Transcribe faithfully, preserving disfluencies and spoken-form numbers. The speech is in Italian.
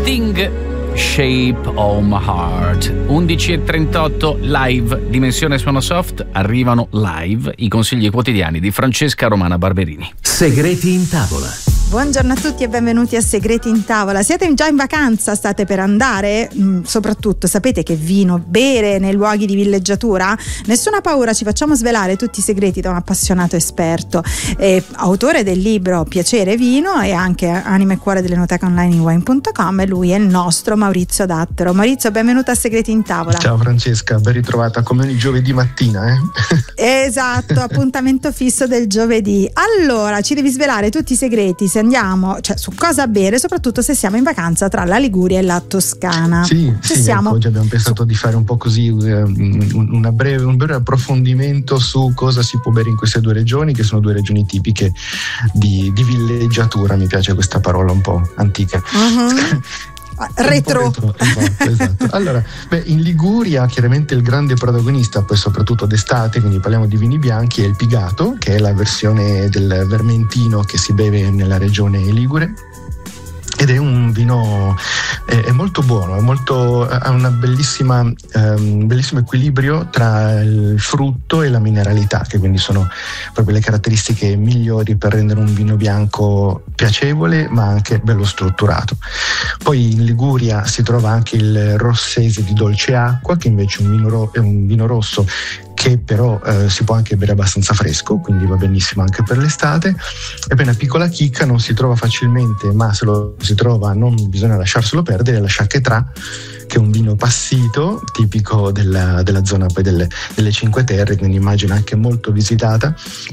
Sting, Shape of My Heart. Undici e trentotto live, Dimensione Suono Soft, arrivano live i consigli quotidiani di Francesca Romana Barberini. Segreti in tavola. Buongiorno a tutti e benvenuti a Segreti in tavola. Siete già in vacanza? State per andare? Mm, soprattutto sapete che vino bere nei luoghi di villeggiatura? Nessuna paura, ci facciamo svelare tutti i segreti da un appassionato esperto, eh, autore del libro Piacere Vino e anche anima e cuore dell'enoteca online in wine punto com, e lui è il nostro Maurizio Dattero. Maurizio, benvenuto a Segreti in tavola. Ciao Francesca, ben ritrovata come ogni giovedì mattina, eh? Esatto, appuntamento fisso del giovedì. Allora, ci devi svelare tutti i segreti, se andiamo, cioè su cosa bere, soprattutto se siamo in vacanza tra la Liguria e la Toscana. Sì, se sì, siamo... ecco, oggi abbiamo pensato di fare un po' così un, una breve, un breve approfondimento su cosa si può bere in queste due regioni, che sono due regioni tipiche di, di villeggiatura. Mi piace questa parola un po' antica. Uh-huh. Retro, retro esatto, esatto. Allora, beh, in Liguria chiaramente il grande protagonista, poi soprattutto d'estate, quindi parliamo di vini bianchi, è il Pigato, che è la versione del vermentino che si beve nella regione ligure. Ed è un vino è, è molto buono, è molto, ha una bellissima, um, un bellissimo equilibrio tra il frutto e la mineralità, che quindi sono proprio le caratteristiche migliori per rendere un vino bianco piacevole ma anche bello strutturato. Poi in Liguria si trova anche il Rossese di Dolce Acqua, che invece è un vino, ro- è un vino rosso che però eh, si può anche bere abbastanza fresco, quindi va benissimo anche per l'estate. E poi una piccola chicca, non si trova facilmente, ma se lo si trova non bisogna lasciarselo perdere, la Chaquetrà, che è un vino passito tipico della, della zona poi delle, delle Cinque Terre, quindi immagino anche molto visitata,